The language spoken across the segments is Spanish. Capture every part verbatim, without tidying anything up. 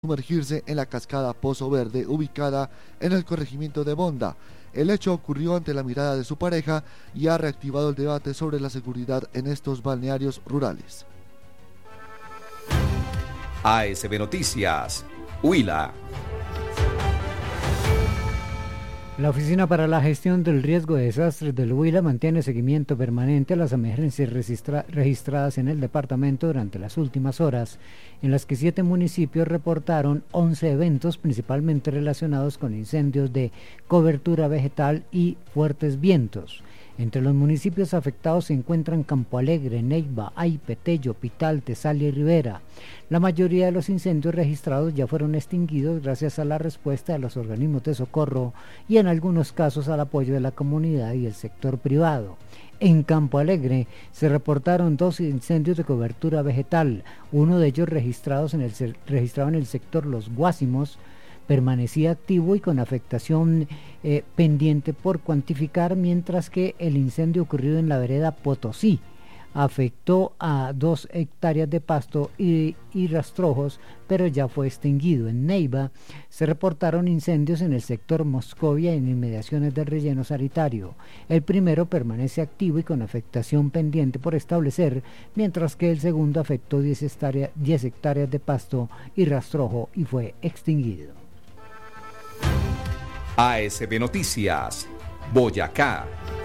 sumergirse en la cascada Pozo Verde, ubicada en el corregimiento de Bonda. El hecho ocurrió ante la mirada de su pareja y ha reactivado el debate sobre la seguridad en estos balnearios rurales. A S B Noticias, Huila. La Oficina para la Gestión del Riesgo de Desastres del Huila mantiene seguimiento permanente a las emergencias registra- registradas en el departamento durante las últimas horas, en las que siete municipios reportaron once eventos principalmente relacionados con incendios de cobertura vegetal y fuertes vientos. Entre los municipios afectados se encuentran Campo Alegre, Neiva, Aipe, Tello, Pital, Tesalia y Rivera. La mayoría de los incendios registrados ya fueron extinguidos gracias a la respuesta de los organismos de socorro y en algunos casos al apoyo de la comunidad y el sector privado. En Campo Alegre se reportaron dos incendios de cobertura vegetal, uno de ellos registrados en el, registrado en el sector Los Guásimos, permanecía activo y con afectación eh, pendiente por cuantificar, mientras que el incendio ocurrido en la vereda Potosí afectó a dos hectáreas de pasto y, y rastrojos, pero ya fue extinguido. En Neiva se reportaron incendios en el sector Moscovia y en inmediaciones del relleno sanitario. El primero permanece activo y con afectación pendiente por establecer, mientras que el segundo afectó diez hectáreas de pasto y rastrojo y fue extinguido. A S B Noticias, Boyacá.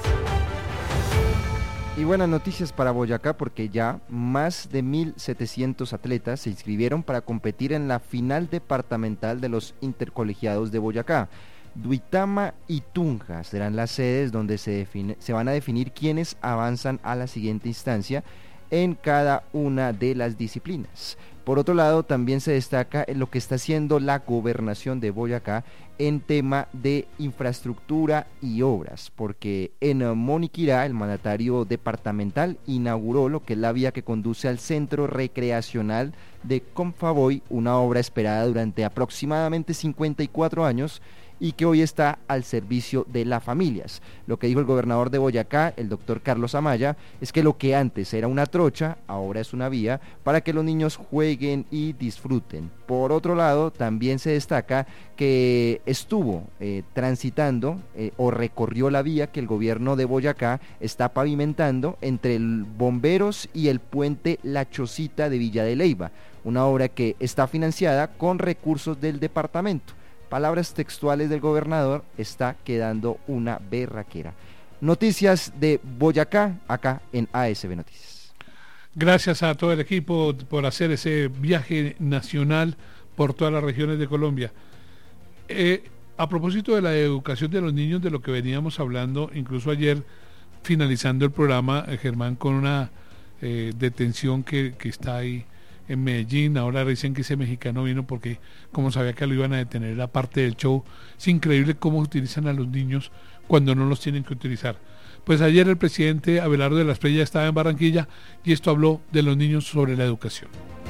Y buenas noticias para Boyacá, porque ya más de mil setecientos atletas se inscribieron para competir en la final departamental de los intercolegiados de Boyacá. Duitama y Tunja serán las sedes donde se, define, se van a definir quiénes avanzan a la siguiente instancia en cada una de las disciplinas. Por otro lado, también se destaca en lo que está haciendo la gobernación de Boyacá en tema de infraestructura y obras, porque en Moniquirá el mandatario departamental inauguró lo que es la vía que conduce al centro recreacional de Confavoy, una obra esperada durante aproximadamente cincuenta y cuatro años y que hoy está al servicio de las familias. Lo que dijo el gobernador de Boyacá, el doctor Carlos Amaya, es que lo que antes era una trocha, ahora es una vía para que los niños jueguen y disfruten. Por otro lado, también se destaca que estuvo eh, transitando eh, o recorrió la vía que el gobierno de Boyacá está pavimentando entre el Bomberos y el puente La Chocita de Villa de Leyva, una obra que está financiada con recursos del departamento. Palabras textuales del gobernador: está quedando una berraquera. Noticias de Boyacá, acá en A S B Noticias. Gracias a todo el equipo por hacer ese viaje nacional por todas las regiones de Colombia. Eh, a propósito de la educación de los niños, de lo que veníamos hablando, incluso ayer finalizando el programa, eh, Germán, con una eh, detención que, que está ahí en Medellín. Ahora dicen que ese mexicano vino porque como sabía que lo iban a detener, era parte del show. Es increíble cómo utilizan a los niños cuando no los tienen que utilizar. Pues ayer el presidente Abelardo de la Espriella estaba en Barranquilla y esto habló de los niños sobre la educación.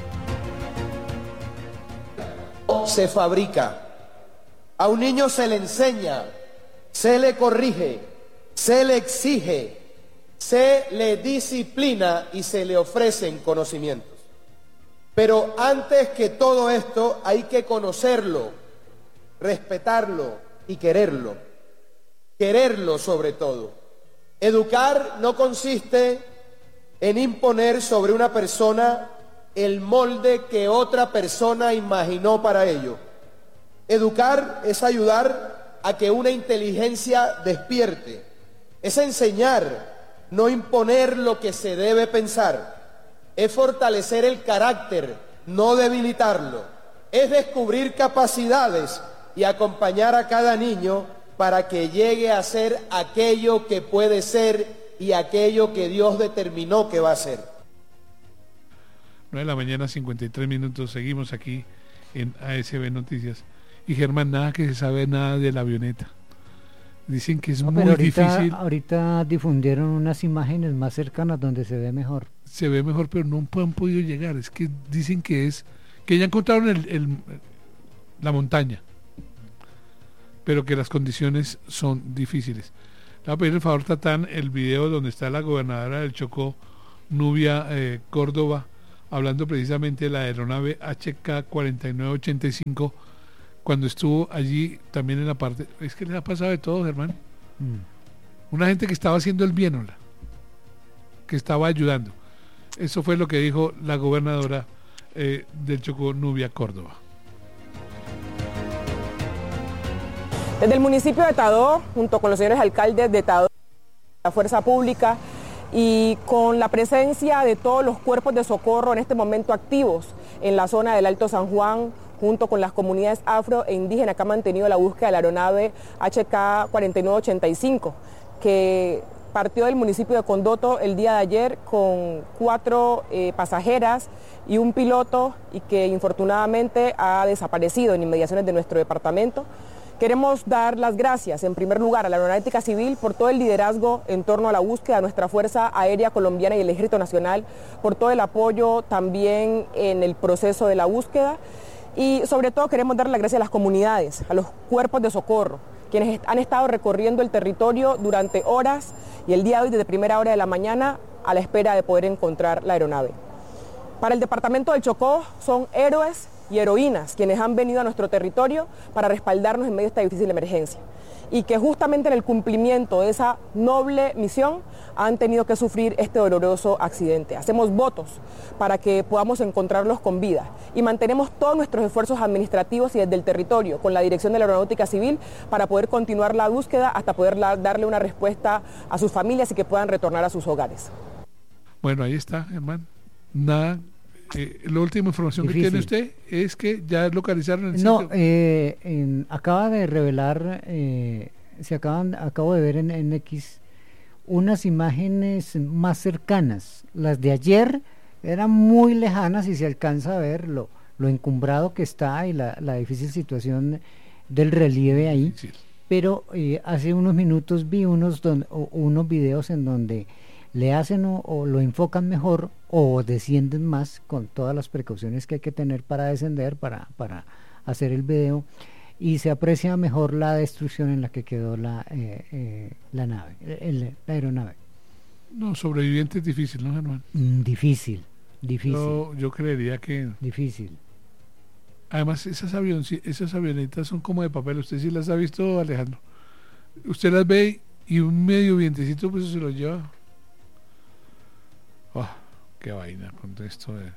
Se fabrica, a un niño se le enseña, se le corrige, se le exige, se le disciplina y se le ofrecen conocimientos. Pero antes que todo esto hay que conocerlo, respetarlo y quererlo. Quererlo sobre todo. Educar no consiste en imponer sobre una persona el molde que otra persona imaginó para ello. Educar es ayudar a que una inteligencia despierte. Es enseñar, no imponer lo que se debe pensar. Es fortalecer el carácter, no debilitarlo. Es descubrir capacidades y acompañar a cada niño para que llegue a ser aquello que puede ser y aquello que Dios determinó que va a ser. nueve de la mañana, cincuenta y tres minutos, seguimos aquí en A S B Noticias. Y Germán, nada que se sabe nada de la avioneta. Dicen que es no, muy ahorita, difícil. Ahorita difundieron unas imágenes más cercanas donde se ve mejor. Se ve mejor, pero no han podido llegar. Es que dicen que es, que ya encontraron el, el, la montaña, pero que las condiciones son difíciles. Le voy a pedir el favor, Tatán, el video donde está la gobernadora del Chocó, Nubia eh, Córdoba, hablando precisamente de la aeronave H K cuarenta y nueve ochenta y cinco, cuando estuvo allí también en la parte... Es que les ha pasado de todo, Germán. Mm. Una gente que estaba haciendo el bien, hola, que estaba ayudando. Eso fue lo que dijo la gobernadora eh, del Chocó, Nubia Córdoba. Desde el municipio de Tadó, junto con los señores alcaldes de Tadó, la Fuerza Pública, y con la presencia de todos los cuerpos de socorro en este momento activos en la zona del Alto San Juan, junto con las comunidades afro e indígenas que han mantenido la búsqueda de la aeronave H K cuarenta y nueve ochenta y cinco, que partió del municipio de Condoto el día de ayer con cuatro eh, pasajeras y un piloto, y que infortunadamente ha desaparecido en inmediaciones de nuestro departamento. Queremos dar las gracias, en primer lugar, a la Aeronáutica Civil por todo el liderazgo en torno a la búsqueda de nuestra Fuerza Aérea Colombiana y el Ejército Nacional, por todo el apoyo también en el proceso de la búsqueda, y sobre todo queremos dar las gracias a las comunidades, a los cuerpos de socorro, quienes han estado recorriendo el territorio durante horas y el día de hoy desde primera hora de la mañana a la espera de poder encontrar la aeronave. Para el departamento del Chocó son héroes y heroínas quienes han venido a nuestro territorio para respaldarnos en medio de esta difícil emergencia, y que justamente en el cumplimiento de esa noble misión han tenido que sufrir este doloroso accidente. Hacemos votos para que podamos encontrarlos con vida y mantenemos todos nuestros esfuerzos administrativos y desde el territorio con la dirección de la Aeronáutica Civil para poder continuar la búsqueda hasta poder la, darle una respuesta a sus familias y que puedan retornar a sus hogares. Bueno, ahí está, hermano. Nada. Eh, la última información Difícil. que tiene usted es que ya localizaron el no, sitio. Eh, en, acaba de revelar, eh, se acaban, acabo de ver en, en X unas imágenes más cercanas. Las de ayer eran muy lejanas y se alcanza a ver lo, lo encumbrado que está y la, la difícil situación del relieve ahí. Sí. Pero eh, hace unos minutos vi unos, don, o, unos videos en donde le hacen o, o lo enfocan mejor o descienden más con todas las precauciones que hay que tener para descender, para, para hacer el video, y se aprecia mejor la destrucción en la que quedó la, eh, eh, la nave, el, la aeronave. No, sobreviviente es difícil, ¿no, Germán? Mm, difícil, difícil. Yo, yo creería que... Difícil. Además, esas, avion, esas avionetas son como de papel. Usted sí las ha visto, Alejandro. Usted las ve y un medio vientecito pues se lo lleva. Oh, qué vaina con esto de...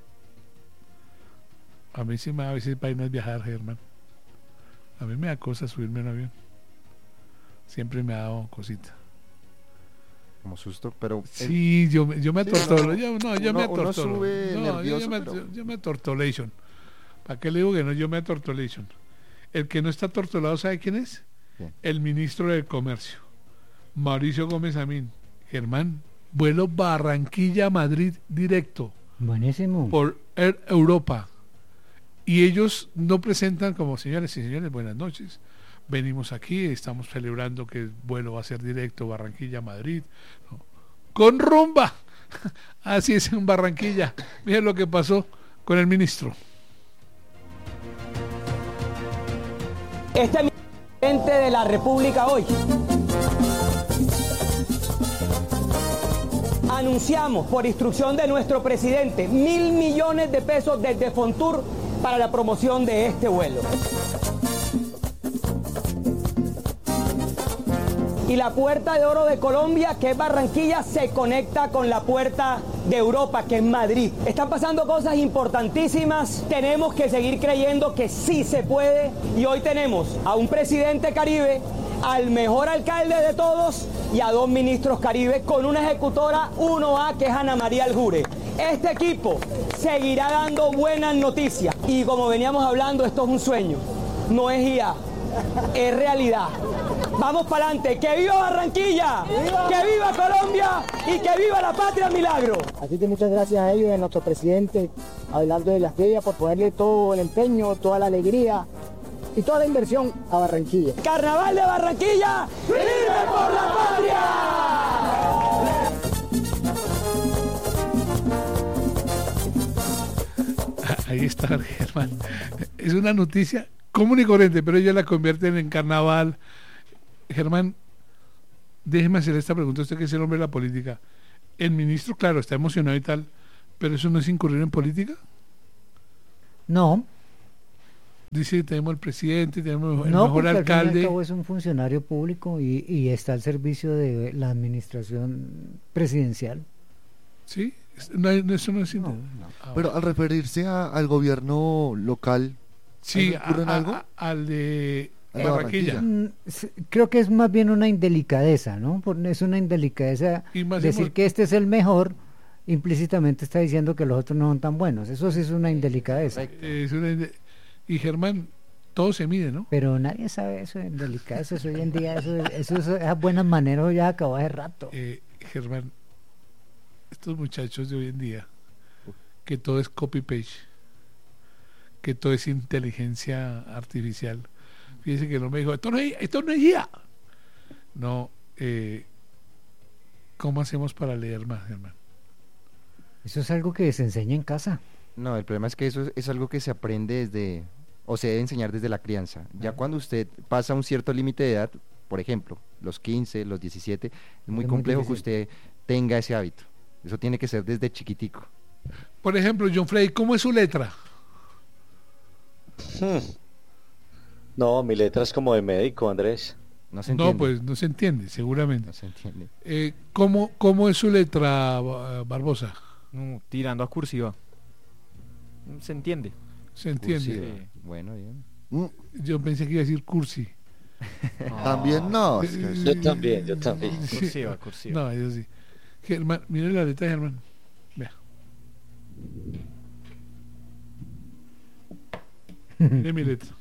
A mí sí me da a veces vainas viajar, Germán. A mí me da cosa subirme a un avión. Siempre me ha dado cosita. Como susto, pero... Sí, el... yo, yo me atortolo. Sí, yo, no, yo uno, me atortolo. Uno sube no, nervioso, yo, yo, me, pero... yo, yo me atortolation. ¿Para qué le digo que no? Yo me atortolation. El que no está atortolado, ¿sabe quién es? ¿Qué? El ministro del Comercio, Mauricio Gómez Amín. Germán, vuelo Barranquilla-Madrid directo. Buenísimo. Por Air Europa. Y ellos no presentan como, señores y señores, buenas noches. Venimos aquí, estamos celebrando que el vuelo va a ser directo Barranquilla-Madrid. No. Con rumba. Así es en Barranquilla. Miren lo que pasó con el ministro. Este es el presidente de la República hoy. Anunciamos por instrucción de nuestro presidente mil millones de pesos desde Fontur para la promoción de este vuelo. Y la puerta de oro de Colombia, que es Barranquilla, se conecta con la puerta de Europa, que es Madrid. Están pasando cosas importantísimas. Tenemos que seguir creyendo que sí se puede. Y hoy tenemos a un presidente caribe, al mejor alcalde de todos y a dos ministros caribe con una ejecutora uno A que es Ana María Aljure. Este equipo seguirá dando buenas noticias y como veníamos hablando, esto es un sueño, no es I A, es realidad. Vamos para adelante, que viva Barranquilla, ¡viva! Que viva Colombia y que viva la patria milagro. Así que muchas gracias a ellos y a nuestro presidente Abelardo de la Espriella por ponerle todo el empeño, toda la alegría y toda la inversión a Barranquilla. Carnaval de Barranquilla, ¡vive por la patria! Ahí está, Germán. Es una noticia común y corriente, pero ellos la convierten en carnaval. Germán, déjeme hacer esta pregunta, usted que es el hombre de la política. El ministro, claro, está emocionado y tal, ¿Pero eso no es incurrir en política? No. Dice que tenemos el presidente, tenemos el No, mejor porque al fin y al alcalde. cabo es un funcionario público y, y está al servicio de la administración presidencial. ¿Sí? No, hay- eso no es... No, inter- no. Ah, Pero al referirse a- al gobierno local, sí, ¿ahí ocurre en a- a- algo? a- al de Al de Barranquilla. Barranquilla. Mm, s- Creo que es más bien una indelicadeza, ¿no? Por- Es una indelicadeza Y más decir hemos- que este es el mejor, implícitamente está diciendo que los otros no son tan buenos. Eso sí es una indelicadeza. Es una inde- y Germán, todo se mide, ¿no? Pero nadie sabe eso de indelicadezas hoy en día. Eso, eso, eso- esas buenas maneras ya acabó hace rato. Eh, Germán, estos muchachos de hoy en día, que todo es copy-paste, que todo es inteligencia artificial. Fíjese que no me dijo, esto no es, esto no es I A. No, eh, ¿cómo hacemos para leer más, Germán? Eso es algo que se enseña en casa. No, el problema es que eso es, es algo que se aprende desde, o se debe enseñar desde la crianza. Ya cuando usted pasa un cierto límite de edad, por ejemplo, los quince, los diecisiete, es muy Es muy complejo que difícil. usted tenga ese hábito. Eso tiene que ser desde chiquitico. Por ejemplo, John Frey, ¿cómo es su letra? Hmm. No, mi letra es como de médico, Andrés. No se entiende. No, pues no se entiende, seguramente. No se entiende. Eh, ¿cómo, ¿Cómo es su letra, Ba- Barbosa? No, tirando a cursiva. ¿Se entiende? ¿Se entiende? Cursiva. Sí. Bueno, bien. Mm, Yo pensé que iba a decir cursi. también no. es que- Yo también, yo también. Sí. Cursiva, cursiva. No, eso sí. Germán, mire la letra de Germán. Vea. Mire mi letra.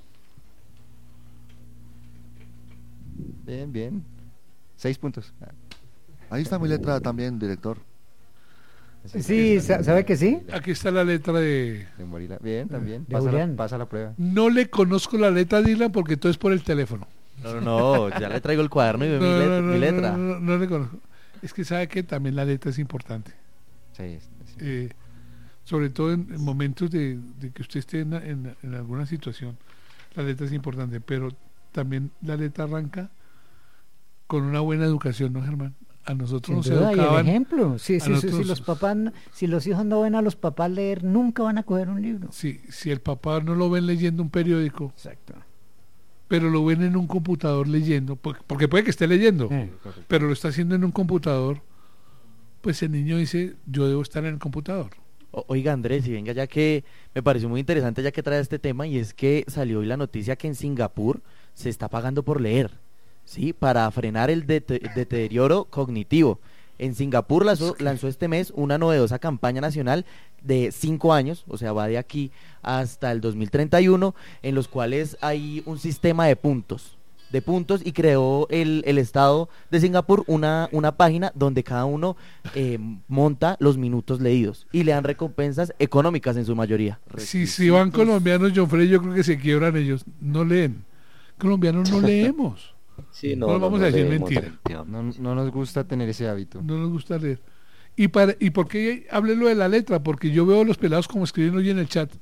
Bien, bien. Seis puntos. Ah, Ahí está mi letra también, director. ese- Sí, sa- ¿sabe que sí? Aquí está la letra de... de Morila. Bien, también. De Pasa la, Julián. pasa la prueba. No le conozco la letra de Dylan porque todo es por el teléfono. No, no, no, ya le traigo el cuaderno y ve mi, No, let- no, no, mi letra. no, no, no le conozco. Es que sabe que también la letra es importante. Sí, sí. Eh, sobre todo en, en momentos de, de que usted esté en, en- en alguna situación, la letra es importante, pero también la letra arranca con una buena educación, ¿no, Germán? A nosotros Sin nos duda, y el educaban. ejemplo. Si, a si, si- si nosotros- los papás, n- si los hijos no ven a los papás leer, nunca van a coger un libro. Sí, si el papá no lo ven leyendo un periódico, Exacto. pero lo ven en un computador leyendo, por- porque puede que esté leyendo, Eh. pero lo está haciendo en un computador, pues el niño dice, yo debo estar en el computador. O- Oiga, Andrés, y venga, ya que me pareció muy interesante ya que trae este tema, y es que salió hoy la noticia que en Singapur se está pagando por leer, ¿sí? Para frenar el dete- deterioro cognitivo. En Singapur lanzó, lanzó este mes una novedosa campaña nacional de cinco años, o sea, va de aquí hasta el dos mil treinta y uno, en los cuales hay un sistema de puntos, de puntos, y creó el, el Estado de Singapur una, una página donde cada uno eh, monta los minutos leídos y le dan recompensas económicas en su mayoría. Si, si van colombianos, John Frey, yo creo que se quiebran ellos, no leen. Colombianos no leemos. Sí, No vamos a decir leemos, mentira. efectivamente. No, no nos gusta tener ese hábito. No nos gusta leer. ¿Y, para, ¿Y por qué hablé lo de la letra? Porque yo veo a los pelados como escriben hoy en el chat.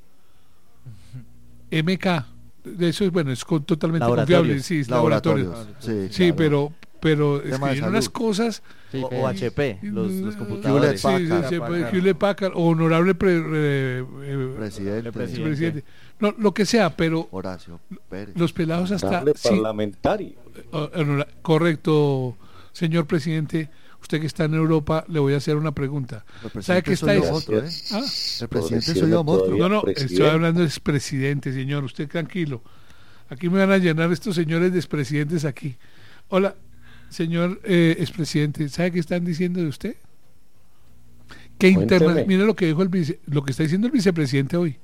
M K. De eso es bueno, es con- totalmente Laboratorios. confiable. Sí, es laboratorio. Laboratorios. Sí, Sí, claro. pero, pero Tema de escriben unas salud. cosas. Sí, O, que- o H P, los, los Hewlett computadores. Sí, Packard. sí, sí, pues, Hewlett Packard, o honorable pre- re- eh, Presidente, presidente. presidente. No, lo que sea, pero Horacio Pérez. los pelados hasta... Honorable sí, parlamentario. oh, honora- correcto, señor presidente. Usted que está en Europa, le voy a hacer una pregunta. El ¿Sabe qué presidente soy está yo, ahí? monstruo, ¿eh? ¿Ah? El Por presidente soy decirme yo, monstruo. todavía. No, no, presidente. estoy hablando de expresidente, señor. Usted tranquilo. Aquí me van a llenar estos señores de expresidentes aquí. Hola, señor eh, expresidente. ¿Sabe qué están diciendo de usted? Que interna Cuénteme. mire lo que dijo el vice, lo que está diciendo el vicepresidente hoy.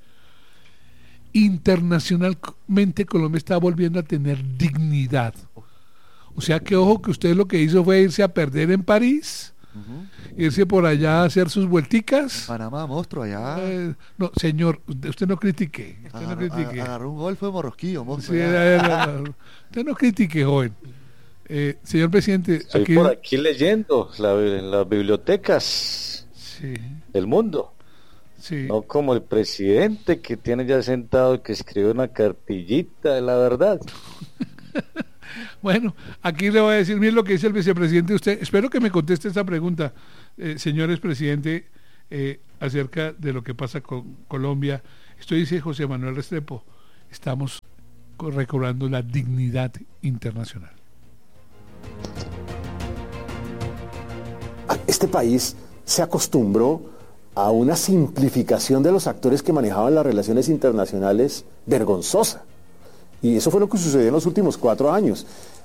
Internacionalmente Colombia está volviendo a tener dignidad. O sea que ojo que usted lo que hizo fue irse a perder en París, Ujú. irse por allá a hacer sus vuelticas. Panamá, monstruo, allá. Eh, no, señor, usted usted no critique. Usted no Agarró, critique. a- agarró un gol, fue morrosquillo, monstruo. Sí, allá. era- era- era- usted no critique, joven. Eh, señor presidente, Estoy aquí, por aquí leyendo la- en las bibliotecas sí, del mundo. sí. No como el presidente que tiene ya sentado que escribe una cartillita de la verdad. Bueno, aquí le voy a decir, mire lo que dice el vicepresidente. Usted, espero que me conteste esta pregunta, eh, señor expresidente. eh, acerca de lo que pasa con Colombia. Esto dice José Manuel Restrepo, estamos recobrando la dignidad internacional. Este país se acostumbró a una simplificación de los actores que manejaban las relaciones internacionales vergonzosa. Y eso fue lo que sucedió en los últimos cuatro años.